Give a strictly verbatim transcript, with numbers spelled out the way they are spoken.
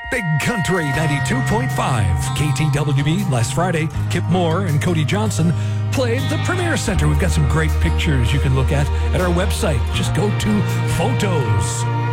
Big Country ninety-two point five. K T W B last Friday, Kip Moore and Cody Johnson played the Premier Center. We've got some great pictures you can look at at our website. Just go to photos.